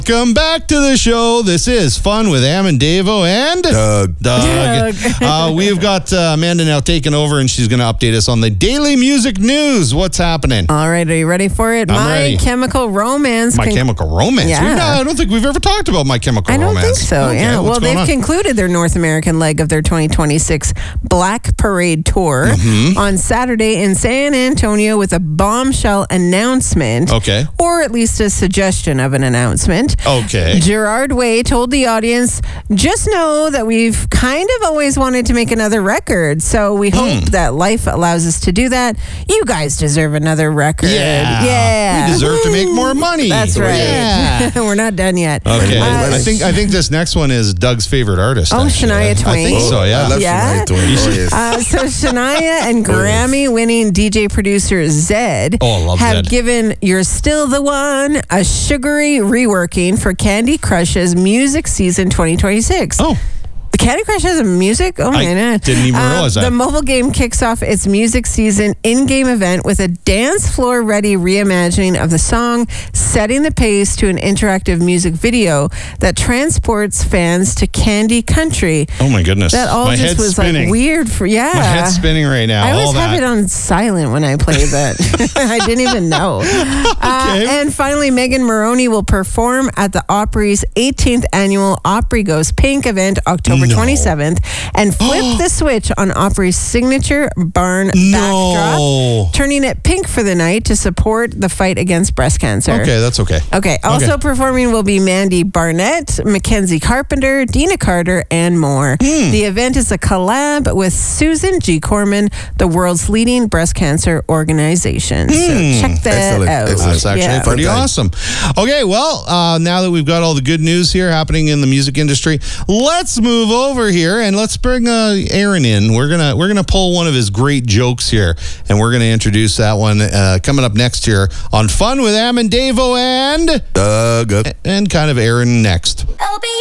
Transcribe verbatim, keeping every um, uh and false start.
Welcome back to the show. This is Fun with Am and Davo and Doug. Doug. uh, we've got uh, Amanda now taking over, and she's going to update us on the daily music news. What's happening? All right, are you ready for it? I'm My ready. Chemical Romance. My con- Chemical Romance? Yeah. We've not- I don't think we've ever talked about My Chemical I don't Romance. think so, Okay, yeah. what's Well, going they've on? concluded their North American leg of their twenty twenty-six Black Parade Tour Mm-hmm. on Saturday in San Antonio with a bombshell announcement. Okay. Or at least a suggestion of an announcement. Okay. Gerard Way told the audience, just know that we've kind of always wanted to make another record, so we hope that life allows us to do that. You guys deserve another record. Yeah. Yeah. We deserve to make more money. That's right. Yeah. We're not done yet. Okay. Uh, I think I think this next one is Doug's favorite artist. Oh, actually. Shania I Twain. think so, yeah. I love Yeah? Shania Twain. Oh, yes. Uh, so Shania and Grammy-winning D J producer Zed Oh, I love have Zed. given "You're Still the One" a sugary reworking for Candy Crush's music season twenty twenty-six. Oh. The Candy Crush has a music? Oh, my I God. didn't even realize that. The mobile game kicks off its music season in-game event with a dance floor-ready reimagining of the song, setting the pace to an interactive music video that transports fans to Candy Country. Oh my goodness. That all My just head's was spinning. like weird for, yeah. My head's spinning right now. I all always that. have it on silent when I play that. I didn't even know. Uh, Okay. and finally, Megan Maroney will perform at the Opry's eighteenth annual Opry Goes Pink event October No. twenty-seventh and flip the switch on Opry's signature barn No. backdrop, turning it pink for the night to support the fight against breast cancer. Okay, that's okay. Okay. Also Okay. performing will be Mandy Barnett, Mackenzie Carpenter, Dina Carter, and more. Hmm. The event is a collab with Susan G. Corman, the world's leading breast cancer organization. So check that Excellent. out. Excellent. That's actually Yeah. pretty Fun time. awesome. Okay, well, uh, now that we've got all the good news here happening in the music industry, let's move over here and let's bring uh, Aaron in. We're gonna we're gonna pull one of his great jokes here, and we're gonna introduce that one uh, coming up next here on Fun with Am and Davo and Doug. and kind of Aaron next. Open